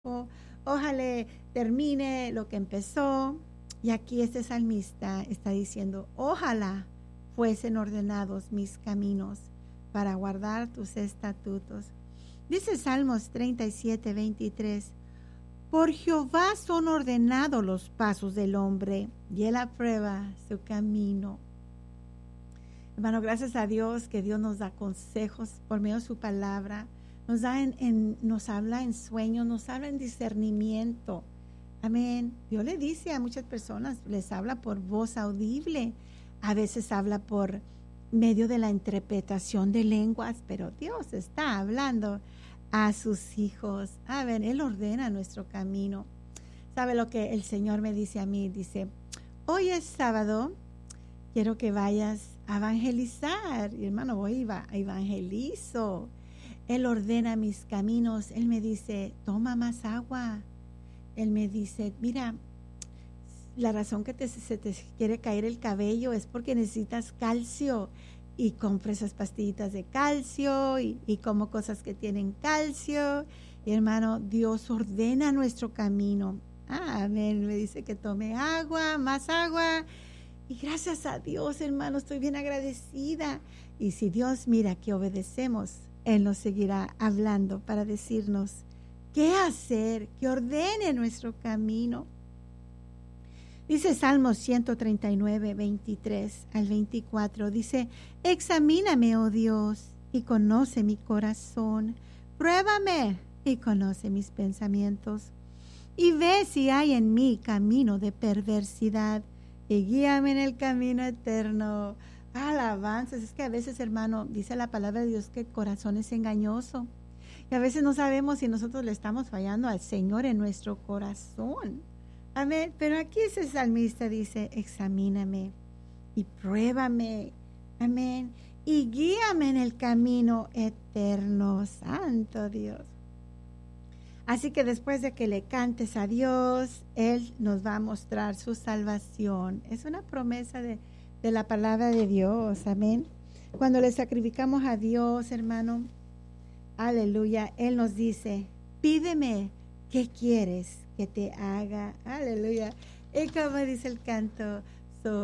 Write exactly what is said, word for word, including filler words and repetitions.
O, ojalá termine lo que empezó. Y aquí este salmista está diciendo, ojalá fuesen ordenados mis caminos para guardar tus estatutos. Dice Salmos treinta y siete, veintitrés, por Jehová son ordenados los pasos del hombre y él aprueba su camino. Hermano, gracias a Dios que Dios nos da consejos por medio de su palabra, nos da en, en, nos habla en sueños, nos habla en discernimiento. Amén. Dios le dice a muchas personas, les habla por voz audible, a veces habla por medio de la interpretación de lenguas, pero Dios está hablando a sus hijos. A ver, Él ordena nuestro camino. ¿Sabe lo que el Señor me dice a mí? Dice, hoy es sábado, quiero que vayas a evangelizar. Y hermano, voy a evangelizo. Él ordena mis caminos. Él me dice, toma más agua. Él me dice, mira, la razón que te, se te quiere caer el cabello es porque necesitas calcio. Y compro esas pastillitas de calcio y, y como cosas que tienen calcio. Y hermano, Dios ordena nuestro camino. Ah, amén. Me dice que tome agua, más agua. Y gracias a Dios, hermano, estoy bien agradecida. Y si Dios mira que obedecemos, Él nos seguirá hablando para decirnos qué hacer, que ordene nuestro camino. Dice Salmos ciento treinta y nueve, veintitrés al veinticuatro, dice, examíname, oh Dios, y conoce mi corazón, pruébame y conoce mis pensamientos, y ve si hay en mí camino de perversidad, y guíame en el camino eterno. Alabanzas, es que a veces, hermano, dice la palabra de Dios que el corazón es engañoso, y a veces no sabemos si nosotros le estamos fallando al Señor en nuestro corazón. Amén, pero aquí ese salmista dice, examíname y pruébame, amén, y guíame en el camino eterno, santo Dios. Así que después de que le cantes a Dios, Él nos va a mostrar su salvación. Es una promesa de, de la palabra de Dios, amén. Cuando le sacrificamos a Dios, hermano, aleluya, Él nos dice, pídeme, ¿qué quieres que te haga? Aleluya. Y como dice el canto,